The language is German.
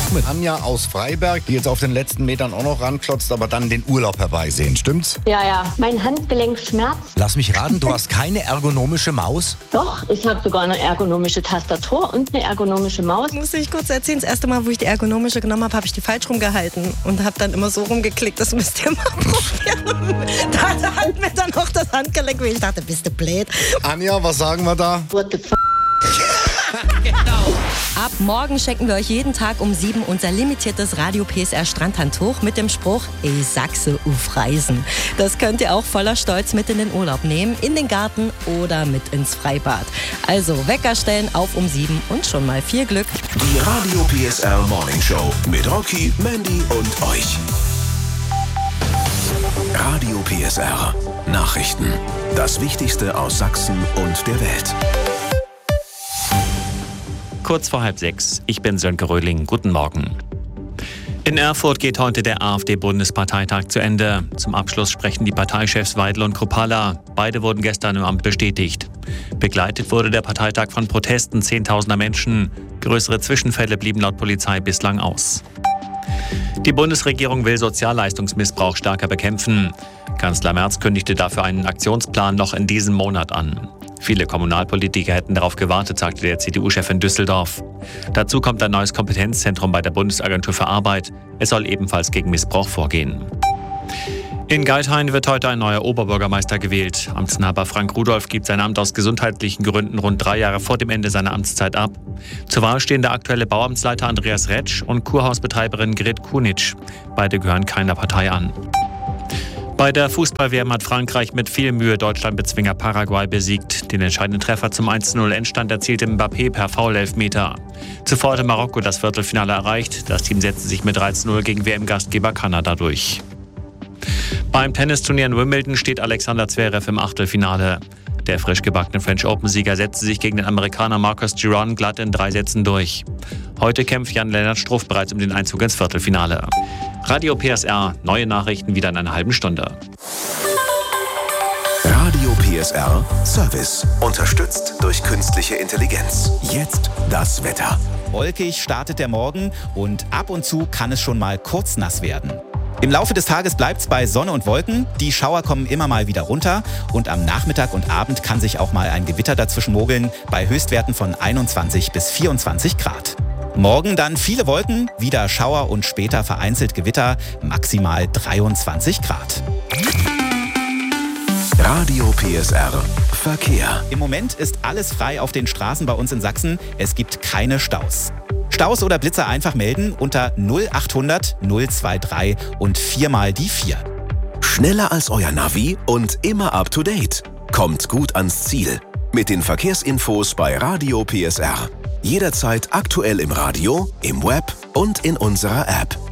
noch mit. Anja aus Freiberg, die jetzt auf den letzten Metern auch noch ranklotzt, aber dann den Urlaub herbeisehen, stimmt's? Ja, mein Handgelenk schmerzt. Lass mich raten, du hast keine ergonomische Maus? Doch, ich habe sogar eine ergonomische Tastatur und eine ergonomische Maus. Muss ich kurz erzählen, das erste Mal, wo ich die ergonomische genommen habe, habe ich die falsch rumgehalten und habe dann immer so rumgeklickt, das müsst ihr mal probieren. Da hat mir dann noch das Handgelenk weh. Ich dachte, bist du blöd? Anja, was sagen wir da? What the f***? Ab morgen schenken wir euch jeden Tag um 7 unser limitiertes Radio PSR Strandhandtuch mit dem Spruch "Ich Sachse auf Reisen". Das könnt ihr auch voller Stolz mit in den Urlaub nehmen, in den Garten oder mit ins Freibad. Also Wecker stellen auf um 7 und schon mal viel Glück. Die Radio PSR Morning Show mit Rocky, Mandy und euch. Radio PSR Nachrichten. Das Wichtigste aus Sachsen und der Welt. Kurz vor 5:30. Ich bin Sönke Röhling. Guten Morgen. In Erfurt geht heute der AfD-Bundesparteitag zu Ende. Zum Abschluss sprechen die Parteichefs Weidel und Kruppalla. Beide wurden gestern im Amt bestätigt. Begleitet wurde der Parteitag von Protesten zehntausender Menschen. Größere Zwischenfälle blieben laut Polizei bislang aus. Die Bundesregierung will Sozialleistungsmissbrauch stärker bekämpfen. Kanzler Merz kündigte dafür einen Aktionsplan noch in diesem Monat an. Viele Kommunalpolitiker hätten darauf gewartet, sagte der CDU-Chef in Düsseldorf. Dazu kommt ein neues Kompetenzzentrum bei der Bundesagentur für Arbeit. Es soll ebenfalls gegen Missbrauch vorgehen. In Geithain wird heute ein neuer Oberbürgermeister gewählt. Amtsinhaber Frank Rudolph gibt sein Amt aus gesundheitlichen Gründen rund 3 Jahre vor dem Ende seiner Amtszeit ab. Zur Wahl stehen der aktuelle Bauamtsleiter Andreas Retsch und Kurhausbetreiberin Grit Kunitsch. Beide gehören keiner Partei an. Bei der Fußball-WM hat Frankreich mit viel Mühe Deutschland-Bezwinger Paraguay besiegt. Den entscheidenden Treffer zum 1:0 Endstand erzielte Mbappé per Foul-Elfmeter. Zuvor hatte Marokko das Viertelfinale erreicht. Das Team setzte sich mit 3:0 gegen WM-Gastgeber Kanada durch. Beim Tennisturnier in Wimbledon steht Alexander Zverev im Achtelfinale. Der frisch gebackene French Open-Sieger setzte sich gegen den Amerikaner Marcus Giron glatt in 3 Sätzen durch. Heute kämpft Jan-Lennart Struff bereits um den Einzug ins Viertelfinale. Radio PSR, neue Nachrichten wieder in einer halben Stunde. Radio PSR Service. Unterstützt durch künstliche Intelligenz. Jetzt das Wetter. Wolkig startet der Morgen und ab und zu kann es schon mal kurz nass werden. Im Laufe des Tages bleibt es bei Sonne und Wolken. Die Schauer kommen immer mal wieder runter. Und am Nachmittag und Abend kann sich auch mal ein Gewitter dazwischen mogeln, bei Höchstwerten von 21 bis 24 Grad. Morgen dann viele Wolken, wieder Schauer und später vereinzelt Gewitter, maximal 23 Grad. Radio PSR Verkehr. Im Moment ist alles frei auf den Straßen bei uns in Sachsen. Es gibt keine Staus. Staus oder Blitzer einfach melden unter 0800 023 und 4 mal die 4. Schneller als euer Navi und immer up to date. Kommt gut ans Ziel. Mit den Verkehrsinfos bei Radio PSR. Jederzeit aktuell im Radio, im Web und in unserer App.